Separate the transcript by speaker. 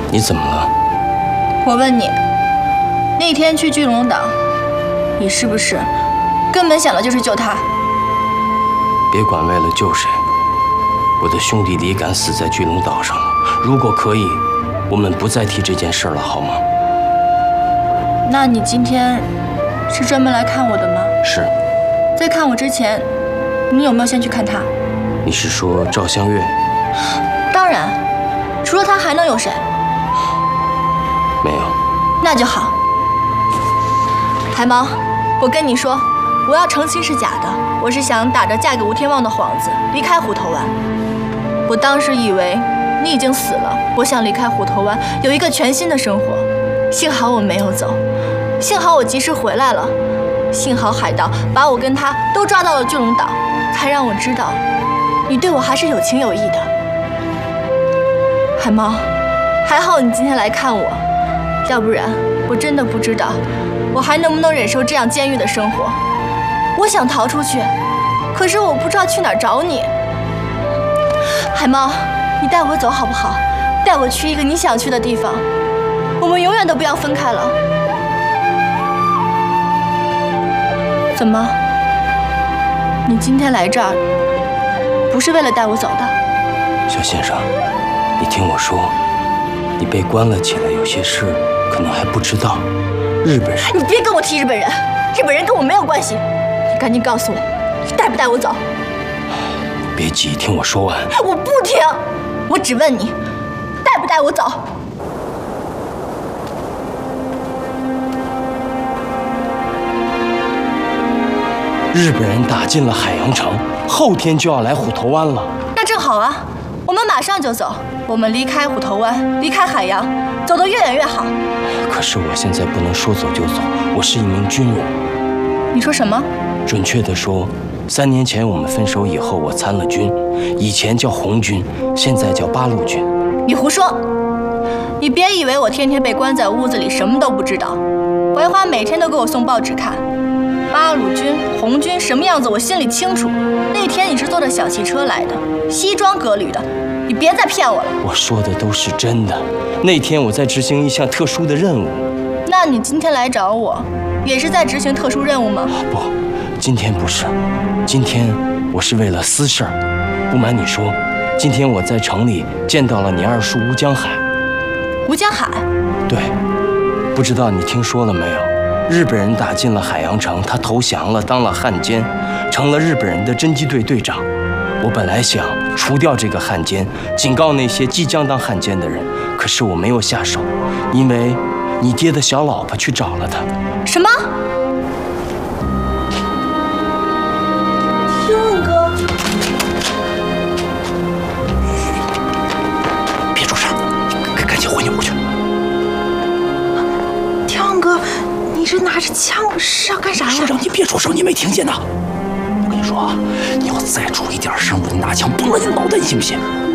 Speaker 1: 你怎么了？
Speaker 2: 我问你，那天去巨龙岛，你是不是根本想的就是救他？
Speaker 1: 别管为了救谁，我的兄弟李敢死在巨龙岛上了。如果可以，我们不再提这件事了，好吗？
Speaker 2: 那你今天是专门来看我的吗？
Speaker 1: 是。
Speaker 2: 在看我之前，你有没有先去看他？
Speaker 1: 你是说赵香月？
Speaker 2: 当然，除了他还能有谁？
Speaker 1: 没有。
Speaker 2: 那就好。海毛，我跟你说，我要成亲是假的，我是想打着嫁给吴天旺的幌子离开虎头湾。我当时以为你已经死了，我想离开虎头湾，有一个全新的生活。幸好我没有走，幸好我及时回来了，幸好海盗把我跟他都抓到了巨龙岛，才让我知道你对我还是有情有义的。海猫，还好你今天来看我，要不然我真的不知道我还能不能忍受这样监狱的生活。我想逃出去，可是我不知道去哪儿找你。海猫，你带我走好不好？带我去一个你想去的地方，我们永远都不要分开了。怎么？你今天来这儿不是为了带我走的？
Speaker 1: 小先生，你听我说，你被关了起来，有些事可能还不知道。日本人，
Speaker 2: 你别跟我提日本人，日本人跟我没有关系。你赶紧告诉我，你带不带我走？
Speaker 1: 别急，听我说完。
Speaker 2: 我不听，我只问你，带不带我走？
Speaker 1: 日本人打进了海洋城，后天就要来虎头湾了。
Speaker 2: 那正好啊，我们马上就走。我们离开虎头湾，离开海洋，走得越远越好。
Speaker 1: 可是我现在不能说走就走，我是一名军人。
Speaker 2: 你说什么？
Speaker 1: 准确地说，3年前我们分手以后，我参了军，以前叫红军，现在叫八路军。
Speaker 2: 你胡说！你别以为我天天被关在屋子里什么都不知道，槐花每天都给我送报纸看。八路军、红军什么样子我心里清楚。那天你是坐着小汽车来的，西装革履的，你别再骗我了。
Speaker 1: 我说的都是真的。那天我在执行一项特殊的任务。
Speaker 2: 那你今天来找我，也是在执行特殊任务吗？
Speaker 1: 不，今天不是。今天我是为了私事儿。不瞒你说，今天我在城里见到了你二叔吴江海。
Speaker 2: 吴江海？
Speaker 1: 对，不知道你听说了没有？日本人打进了海洋城，他投降了，当了汉奸，成了日本人的侦缉队队长。我本来想除掉这个汉奸，警告那些即将当汉奸的人，可是我没有下手，因为你爹的小老婆去找了他。
Speaker 2: 什么？
Speaker 3: 天旺哥，
Speaker 4: 别出声，赶紧回你屋去。
Speaker 3: 天旺哥，你这拿着枪是要干啥呀？
Speaker 4: 说让你别出声，你没听见呢？我跟你说啊，你要再出一点声，我就拿枪崩了你脑袋，你信不信？